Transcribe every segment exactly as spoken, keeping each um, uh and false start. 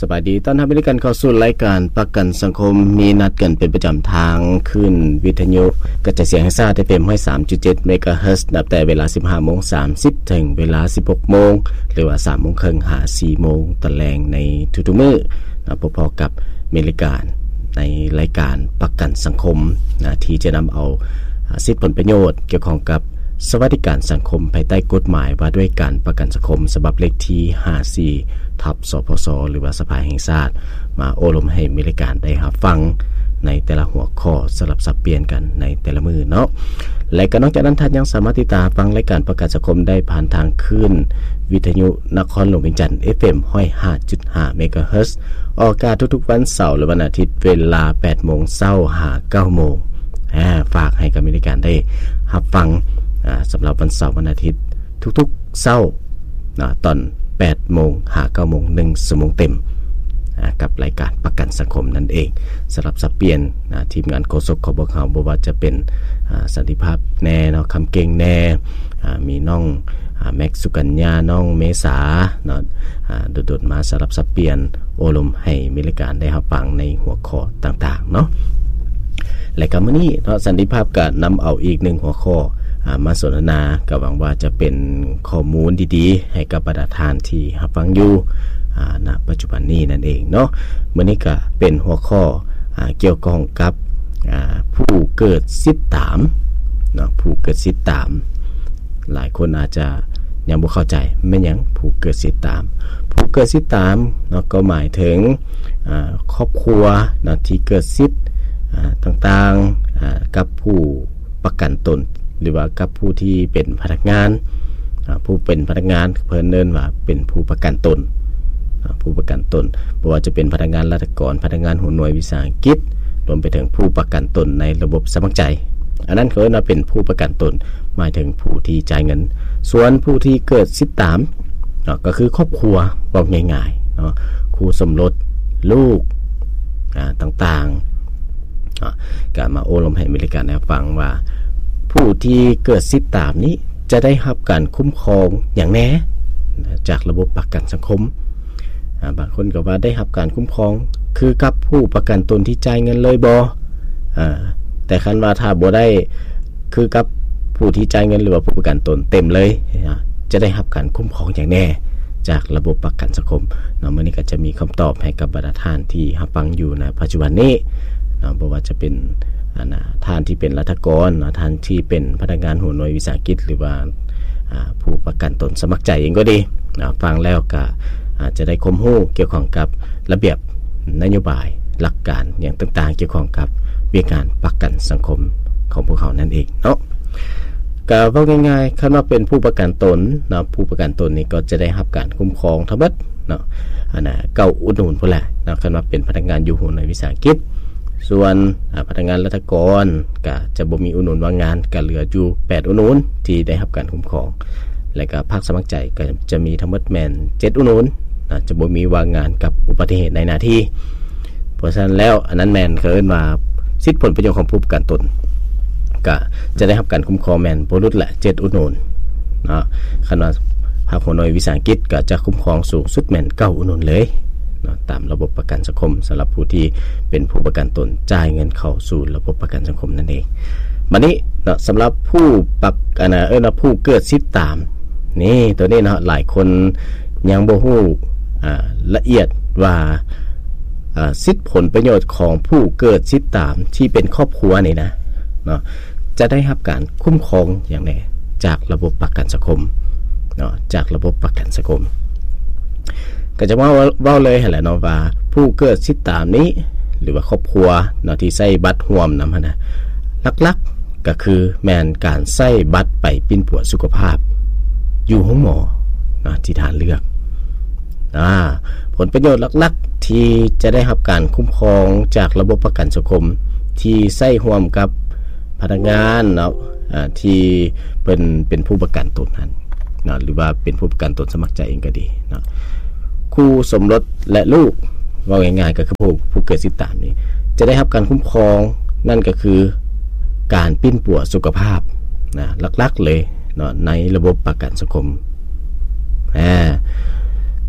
บายดีต้อนรับทุกท่านเข้าสู่รายการประกันสังคมมีนัดกันเป็นประจำทางขึ้นวิทยุกระจายเสียงให้ทราบได้เป็น สามจุดเจ็ด เมกะเฮิรตซ์นับแต่เวลา สิบห้าโมงสามสิบ ถึงเวลา สิบหกโมงหรือว่า สามโมงครึ่ง หา สี่โมงตะแลงในทุกๆมื้อนะพอๆกับเมริกาในรายการประกันสังคมนะที่จะนำเอาสิทธิผลประโยชน์เกี่ยวข้องกับสวัสดิการสังคมภายใต้กฎหมายว่าด้วยการประกันสังคมฉบับเลขที่ห้าสิบสี่ทับสพสหรือว่าสภาแห่งชาติมาโอลมให้มีรายการได้รับฟังในแต่ละหัวข้อสลับสับเปลี่ยนกันในแต่ละมือเนาะและก็นอกจากนั้นท่านยังสามารถติดตามฟังรายการประกันสังคมได้ผ่านทางคลื่นวิทยุนครหลวงเวียงจันทร์ เอฟ เอ็ม ห้าจุดห้า เมกะเฮิรตซ์ออกอากาศทุกๆวันเสาร์และวันอาทิตย์เวลา แปดโมงเช้า หา เก้าโมงอ่าฝากให้กับมีรายการได้รับฟังอ่าสำหรับวันเสาร์วันอาทิตย์ทุกๆเช้านะตอน แปดโมง หา เก้าโมงหนึ่งชั่วโมงเต็มกับรายการประกันสังคมนั่นเองสลับสับเปลี่ยนนะทีมงานโฆษกของพวกเราบ่ว่าจะเป็นสันติภาพแน่เนาะคำเก่งแน่มีน้องแม็กสุกัญญาน้องเมษาเนาะโดดๆมาสลับสับเปลี่ยนโอลมให้มีรายการได้รับฟังในหัวข้อต่างๆเนาะและก็มื้อนี้เนาะสันติภาพก็นำเอาอีกหนึ่งหัวข้อมาสนทนาก็หวังว่าจะเป็นข้อมูลดีๆให้กับประชาชนที่รับฟังอยู่ณปัจจุบันนี้นั่นเองเนาะมื้อนี้ก็เป็นหัวข้อเกี่ยวข้องกับผู้เกิดสิทธิ์ตามเนาะผู้เกิดสิทธิ์ตามหลายคนอาจจะยังบ่เข้าใจแม่นหยังผู้เกิดสิทธิ์ตามผู้เกิดสิทธิ์ตามเนาะก็หมายถึงครอบครัวเนาะที่เกิดสิทธิ์ต่างๆกับผู้ประกันตนหรือว่ากับผู้ที่เป็นพนักงานผู้เป็นพนักงานเพิ่นเอิ้นว่าเป็นผู้ประกันตนผู้ประกันตนบ่ว่าจะเป็นพนักงานราชการพนักงานหัวหน่วยวิสาหกิจรวมไปถึงผู้ประกันตนในระบบสมัครใจอันนั้นเขาเรียกว่าเป็นผู้ประกันตนหมายถึงผู้ที่จ่ายเงินส่วนผู้ที่เกิดสิทธิ์ตามเนาะก็คือครอบครัวบอกง่ายๆเนาะคู่สมรสลูกอ่าต่างๆอ่าก็มาโอลมให้มีรายการให้ฟังว่าผู้ที่เกิดสิทธิ์ตามนี้จะได้รับการคุ้มครองอย่างแน่จากระบบประกันสังคมบางคนก็ว่าได้รับการคุ้มครองคือกับผู้ประกันตนที่จ่ายเงินเลยบ่อ่าแต่คันว่าถ้าบ่ได้คือกับผู้ที่จ่ายเงินหรือว่าผู้ประกันตนเต็มเลยจะได้รับการคุ้มครองอย่างแน่จากระบบประกันสังคมเนาะมื้อนี้ก็จะมีคำตอบให้กับบรรดาท่านที่รับฟังอยู่ในปัจจุบันนี้เนาะบ่ว่าจะเป็นท่านที่เป็นรัฐกรท่านที่เป็นพนักงานหัวหน่วยวิสาหกิจหรือว่าผู้ประกันตนสมัครใจเองก็ดีฟังแล้วก็อาจจะได้ความรู้เกี่ยวข้องกับระเบียบนโยบายหลักการอย่างต่างๆเกี่ยวข้องกับวิธีการประกันสังคมของพวกเขานั่นเองเนาะก็เว้าง่ายๆคันว่าเป็นผู้ประกันตนเนาะผู้ประกันตนนี่ก็จะได้รับการคุ้มครองทั้งหมดเนาะอันน่ะเก้าอุดหนุนพุ่นแหละเนาะคันว่าเป็นพนักงานอยู่หัวหน่วยวิสาหกิจส่วนพนักงานราชการก็จะบ่มีอุดหนุนว่างงานก็เหลืออยู่แปดอุดหนุนที่ได้รับการคุ้มครองและก็ภาคสมัครใจก็จะมีทั้งหมดแม่นเจ็ดอุดหนุนนะจะบ่มีว่างงานกับอุบัติเหตุในหน้าที่เพราะฉะนั้นแล้วอันนั้นแม่นเกินมาสิทธิผลประโยชน์ของผู้ประกันตนก็จะได้รับการคุ้มครองแม่นบ่ลดละเจ็ดอุดหนุนเนาะคันว่าภาคหัวหน่วยวิสาหกิจก็จะคุ้มครองสูงสุดแม่นเก้าอุดหนุนเลยตามระบบประกันสังคมสำหรับผู้ที่เป็นผู้ประกันตนจ่ายเงินเข้าสู่ระบบประกันสังคมนั่นเองบัดนี้เนาะสำหรับผู้ประกันเอ้อผู้เกิดสิทธิ์ตามนี่ตัวนี้เนาะหลายคนยังบ่ฮู้อ่าละเอียดว่าอ่าสิทธิผลประโยชน์ของผู้เกิดสิทธิ์ตามที่เป็นครอบครัวนี่นะเนาะจะได้รับการคุ้มครองอย่างแน่จากระบบประกันสังคมเนาะจากระบบประกันสังคมก็จะว่าเว้าเลยหั่นแหละเนาะว่าผู้เกิดสิทธิ์ตามนี้หรือว่าครอบครัวเนาะที่ใช้บัตรร่วมนำหั่นน่ะหลักๆก็คือแม่นการใช้บัตรไปปิ้นปัวสุขภาพอยู่ห้องหมอเนาะที่ท่านเลือกอ่าผลประโยชน์หลักๆที่จะได้รับการคุ้มครองจากระบบประกันสังคมที่ใช้ร่วมกับพนักงานเนาะอ่าที่เป็นเป็นผู้ประกันตนนั้นเนาะหรือว่าเป็นผู้ประกันตนสมัครใจเองก็ดีเนาะคู่สมรสและลูกว่าง่ายๆก็คือผู้ผู้เกิดสิทธิ์ตามนี้จะได้รับการคุ้มครองนั่นก็คือการปิ้นปัวสุขภาพนะหลักๆเลยเนาะในระบบประกันสังคมอ่า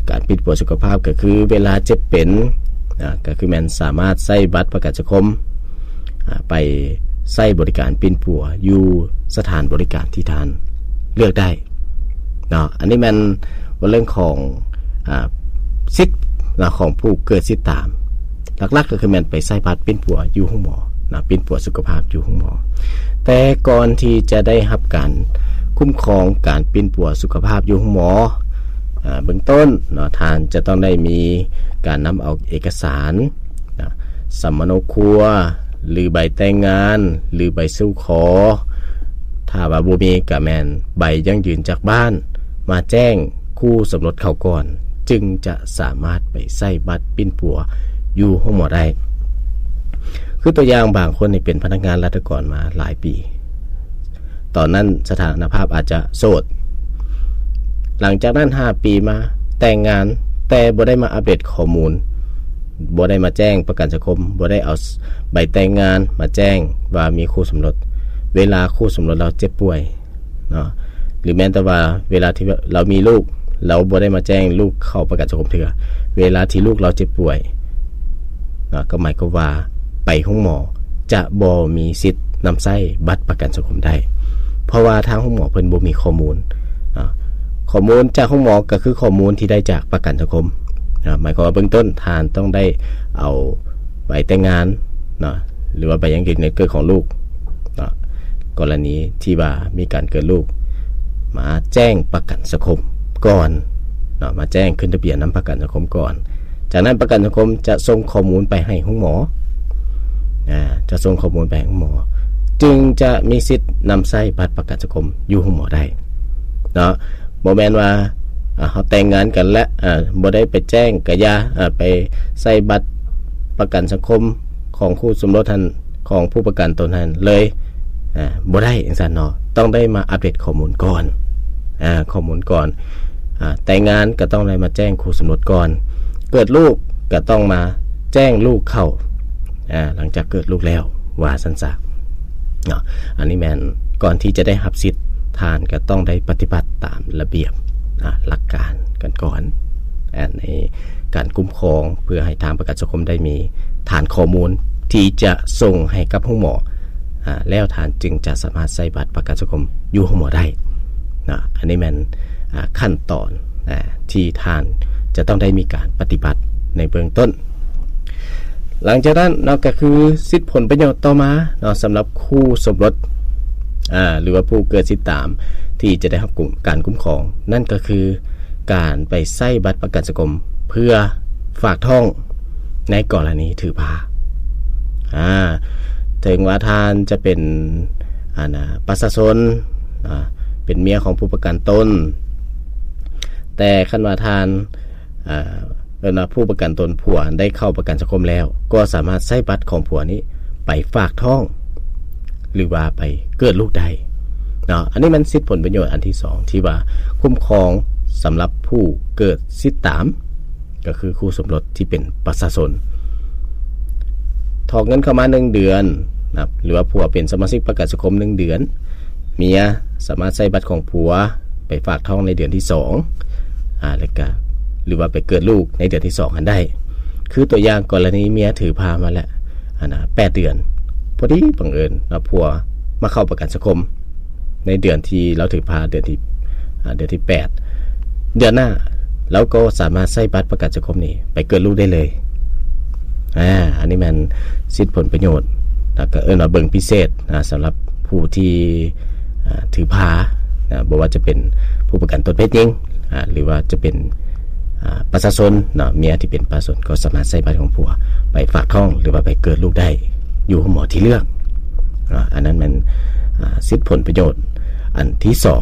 การปิดปัวสุขภาพก็คือเวลาเจ็บเป็นอ่าก็คือแม่นสามารถใช้บัตรประกันสังคมอ่าไปใช้บริการปิดปัวอยู่สถานบริการที่ท่านเลือกได้เนาะอันนี้มันว่าเรื่องของอ่าสิทธิ์ของผู้เกิดสิทธิ์ตามหลักๆก็คือแม่นไปใช้บัตรปิดปัวอยู่ห้องหมอนะปิดปัวสุขภาพอยู่ห้องหมอแต่ก่อนที่จะได้รับการคุ้มครองการปิดปัวสุขภาพอยู่ห้องหมออ่าเบื้องต้นเนาะท่านจะต้องได้มีการนำเอาเอกสารนะสัมมโนครัวหรือใบแต่งงานหรือใบสู่ขอถ้าว่าบ่มีก็แม่นใบยั่งยืนจากบ้านมาแจ้งคู่สมรสเขาก่อนจึงจะสามารถไปใช้บัตรปิ้นปัวอยู่ห้องหมอได้คือตัวอย่างบางคนนี่เป็นพนักงานรัฐกรมาหลายปีตอนนั้นสถานภาพอาจจะโสดหลังจากนั้นห้าปีมาแต่งงานแต่บ่ได้มาอัปเดตข้อมูลบ่ได้มาแจ้งประกันสังคมบ่ได้เอาใบแต่งงานมาแจ้งว่ามีคู่สมรสเวลาคู่สมรสเราเจ็บป่วยเนาะหรือแม้แต่ว่าเวลาที่เรามีลูกเราบ่ได้มาแจ้งลูกเข้าประกันสังคมเถื่อเวลาที่ลูกเราเจ็บป่วยเนาะก็หมายความว่าไปห้องหมอจะบ่มีสิทธิ์นำใช้บัตรประกันสังคมได้เพราะว่าทางห้องหมอเพิ่นบ่มีข้อมูลเนาะข้อมูลจากห้องหมอก็คือข้อมูลที่ได้จากประกันสังคมหมายความว่าเบื้องต้นทานต้องได้เอาใบแต่งงานเนาะหรือว่าใบยังยืนในเกิดของลูกเนาะกรณีที่ว่ามีการเกิดลูกมาแจ้งประกันสังคมก่อนเนาะมาแจ้งขึ้นทะเบียนนำประกันสังคมก่อนจากนั้นประกันสังคมจะส่งข้อมูลไปให้ห้องหมออ่าจะส่งข้อมูลไปให้ห้องหมอจึงจะมีสิทธิ์นำใช้บัตรประกันสังคมอยู่ห้องหมอได้เนาะบ่แม่นว่าอ่าเฮาแต่งงานกันแล้วอ่าบ่ได้ไปแจ้งกะยาอ่าไปใส่บัตรประกันสังคมของคู่สมรสท่านของผู้ประกันตนนั้นเลยอ่าบ่ได้จังซั่นเนาะต้องได้มาอัปเดตข้อมูลก่อนอ่าข้อมูลก่อนอ่าแต่งงานก็ต้องได้มาแจ้งคู่สมรสก่อนเกิดลูกก็ต้องมาแจ้งลูกเข้าอ่าหลังจากเกิดลูกแล้วว่าซั่นซะเนาะอันนี้แม่นก่อนที่จะได้รับสิทธิ์ทานก็ต้องได้ปฏิบัติตามระเบียบหลักการกันก่อนในการคุ้มครองเพื่อให้ทางประกันสังคมได้มีฐานข้อมูลที่จะส่งให้กับห้องหมอแล้วฐานจึงจะสามารถใช้บัตรประกันสังคมอยู่ห้องหมอได้นะอันนี้มันขั้นตอนที่ทานจะต้องได้มีการปฏิบัติในเบื้องต้นหลังจากนั้นเนาะก็คือสิทธิผลประโยชน์ต่อมาเนาะสำหรับคู่สมรสอ่าหรือว่าผู้เกิดสิทธิตามที่จะได้รับการคุ้มครองนั่นก็คือการไปใช้บัตรประกันสังคมเพื่อฝากท้องในกรณีถือผ้าอ่าถึงว่าทานจะเป็นอ่านะประชาชนอ่าเป็นเมียของผู้ประกันตนแต่คันว่าทานอ่าเป็นผู้ประกันตนผัวได้เข้าประกันสังคมแล้วก็สามารถใช้บัตรของผัวนี้ไปฝากท้องหรือว่าไปเกิดลูกได้เนาะอันนี้มันสิทธิผลประโยชน์อันที่สองที่ว่าคุ้มครองสำหรับผู้เกิดสิทธิตามก็คือคู่สมรสที่เป็นประชาชนถอนเงินเข้ามาหนึ่งเดือนนะหรือว่าผัวเป็นสมาชิกประกันสังคมหนึ่งเดือนเมียสามารถใช้บัตรของผัวไปฝากท้องในเดือนที่สองอ่าแล้วก็หรือว่าไปเกิดลูกในเดือนที่สองกันได้คือตัวอย่างกรณีเมียถือพามาแล้วอ่านะแปดเดือนพอดีบังเอิญเราผัวมาเข้าประกันสังคมในเดือนที่เราถือพาเดือนที่เดือนที่แปดเดือนหน้าเราก็สามารถใช้บัตรประกันสังคมนี้ไปเกิดลูกได้เลยอ่าอันนี้มันสิทธิผลประโยชน์แล้วก็เอิ้นว่าเบิ่งพิเศษนะสำหรับผู้ที่ถือพานะบ่ว่าจะเป็นผู้ประกันตนเพศหญิงอ่าหรือว่าจะเป็นประชาชนเนาะเมียที่เป็นประชาชนก็สามารถใช้บัตรของผัวไปฝากท้องหรือว่าไปเกิดลูกได้อยู่หมอที่เลือกอันนั้นมันสิทธิผลประโยชน์อันที่สอง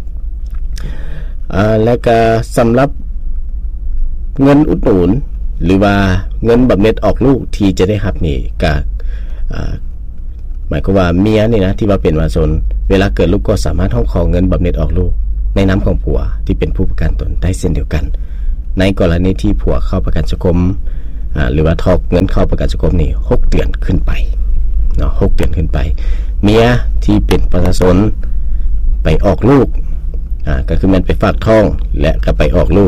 อ่าแล้วก็สำหรับเงินอุดหนุนหรือว่าเงินบำเหน็จออกลูกที่จะได้รับนี่ก็หมายความว่าเมียนี่นะที่ว่าเป็นประชาชนเวลาเกิดลูกก็สามารถห้องขอเงินบำเหน็จออกลูกในนามของผัวที่เป็นผู้ประกันตนได้เช่นเดียวกันในกรณีที่ผัวเข้าประกันสังคมอ่าหรือว่าทอกเงินเข้าประกันสังคมนี่หกเดือนขึ้นไปเนาะหกเดือนขึ้นไปเมียที่เป็นประชาชนไปออกลูกอ่าก็คือมันไปฝากท้องและก็ไปออกลูก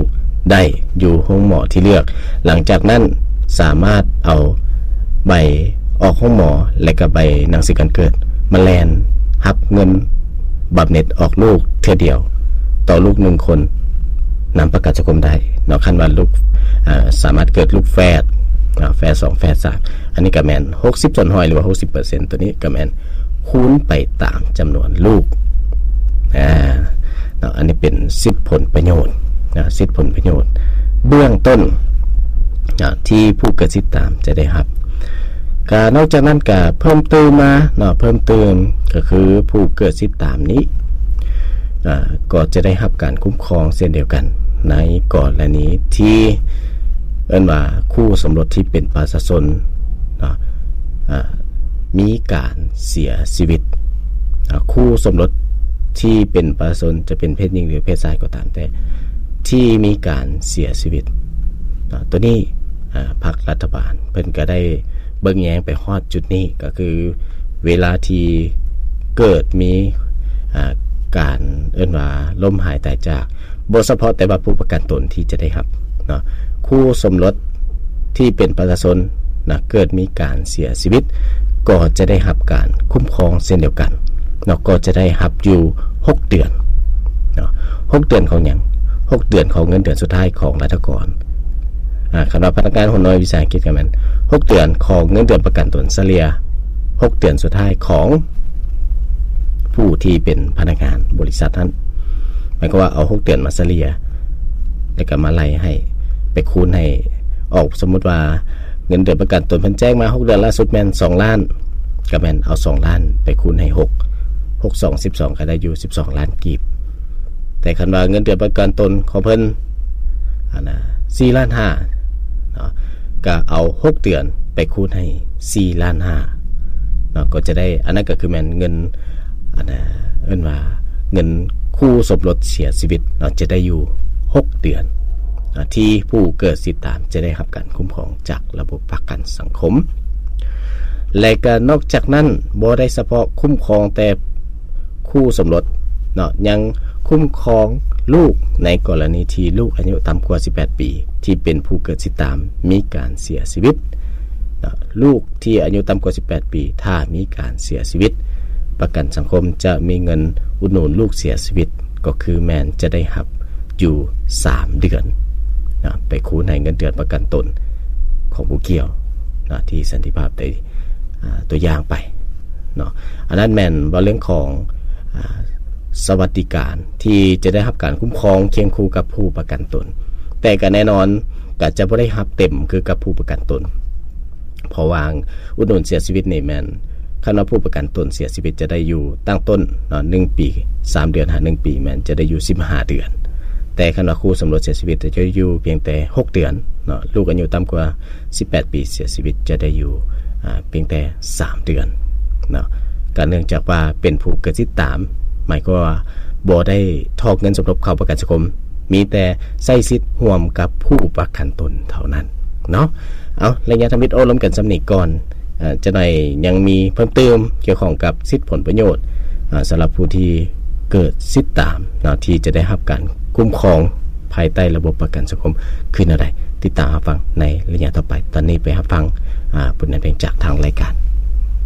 ได้อยู่ห้องหมอที่เลือกหลังจากนั้นสามารถเอาใบออกห้องหมอและก็ใบหนังสือการเกิดมาแลนรับเงินบำเหน็จออกลูกเทื่อเดียวต่อลูกหนึ่งคนนำประกันสังคมได้เนาะคันว่าลูกสามารถเกิดลูกแฝดแฝดสองแฝดสามอันนี้ก็แม่นหกสิบส่วนร้อยหรือว่า หกสิบเปอร์เซ็นต์ ตัวนี้ก็แม่นคูณไปตามจำนวนลูกอ่าเนาะอันนี้เป็นสิทธิผลประโยชน์นะสิทธิผลประโยชน์เบื้องต้นนะที่ผู้เกิดสิทธิตามจะได้รับก็นอกจากนั้นก็เพิ่มเติมมาเนาะเพิ่มเติมก็คือผู้เกิดสิทธิตามนี้อ่าก็จะได้รับการคุ้มครองเช่นเดียวกันในกรณีที่เอิ้นว่าคู่สมรสที่เป็นประชาชนเนาะอ่ามีการเสียชีวิตคู่สมรสที่เป็นประชาชนจะเป็นเพศหญิงหรือเพศชายก็ตามแต่ที่มีการเสียชีวิตตัวนี้พรรครัฐบาลเพิ่นก็ได้เบิ่งแยงไปฮอดจุดนี้ก็คือเวลาที่เกิดมีการเอิ้นว่าล้มหายตายจากบ่เฉพาะแต่ว่าผู้ประกันตนที่จะได้รับเนาะคู่สมรสที่เป็นประชาชนนะเกิดมีการเสียชีวิตก็จะได้รับการคุ้มครองเช่นเดียวกันเนาะก็จะได้รับอยู่หกเดือนเนาะหกเดือนของหยังหกเดือนของเงินเดือนสุดท้ายของรัฐกรอ่าคณะพนักงานหัวหน้าวิสาหกิจกันมันหกเดือนของเงินเดือนประกันตนเฉลี่ยหกเดือนสุดท้ายของผู้ที่เป็นพนักงานบริษัทนั้นหมายความว่าเอาหกเดือนมาเฉลี่ยแล้วก็มาไล่ให้ไปคูณให้ออกสมมุติว่าเงินเดือนประกันตนเพิ่นแจ้งมาหกเดือนล่าสุดแม่นสองล้านก็แม่นเอาสองล้านไปคูณให้หก หก สอง สิบสองก็ได้อยู่สิบสองล้านกีบแต่คันว่าเงินเดือนประกันตนของเพิ่นอันน่ะสี่ล้านห้าเนาะก็เอาหกเดือนไปคูณให้สี่ล้านห้าเนาะก็จะได้อันนั้นก็คือแม่นเงินอันน่ะเอิ้นว่าเงินคู่สมรสเสียชีวิตเนาะจะได้อยู่หกเดือนที่ผู้เกิดสิทธิตามจะได้รับการคุ้มครองจากระบบประกันสังคมและก็นอกจากนั้นบ่ได้เฉพาะคุ้มครองแต่คู่สมรสเนาะยังคุ้มครองลูกในกรณีที่ลูกอายุต่ำกว่าสิบแปดปีที่เป็นผู้เกิดสิทธิตามมีการเสียชีวิตเนาะลูกที่อายุต่ำกว่าสิบแปดปีถ้ามีการเสียชีวิตประกันสังคมจะมีเงินอุดหนุนลูกเสียชีวิตก็คือแม่นจะได้รับอยู่สามเดือนนะไปคูณให้เงินเดือนประกันตนของผู้เกี่ยวนะที่สันติภาพได้ตัวอย่างไปเนาะอันนั้นแม่นว่าเรื่องของสวัสดิการที่จะได้รับการคุ้มครองเคียงคู่กับผู้ประกันตนแต่ก็แน่นอนก็จะบ่ได้รับเต็มคือกับผู้ประกันตนเพราะวางอุดหนุนเสียชีวิตนี่แม่นคันว่าผู้ประกันตนเสียชีวิตจะได้อยู่ตั้งต้นเนาะหนึ่งปีสามเดือนหาหนึ่งปีแม่นจะได้อยู่สิบห้าเดือนแต่คันว่าคู่สมรสเสียชีวิตจะอยู่เพียงแต่หกเดือนเนาะลูกอายุต่ำกว่าสิบแปดปีเสียชีวิตจะได้อยู่อ่าเพียงแต่สามเดือนเนาะก็เนื่องจากว่าเป็นผู้เกิดสิทธิตามหมายความว่าบ่ได้ทอกเงินสมทบเข้าประกันสังคมมีแต่ใช้สิทธิ์ร่วมกับผู้ประกันตนเท่านั้นเนาะเอาระยะทำมิตรโอ้ล้มกันสำนีก่อนอ่าจะได้ยังมีเพิ่มเติมเกี่ยวข้องกับสิทธิผลประโยชน์อ่าสำหรับผู้ที่เกิดสิทธิตามเนาะที่จะได้รับการคุ้มครองภายใต้ระบบประกันสังคมคืออะไรติดตามรับฟังในระยะต่อไปตอนนี้ไปรับฟังอ่าผลงานเพลงจากทางรายการ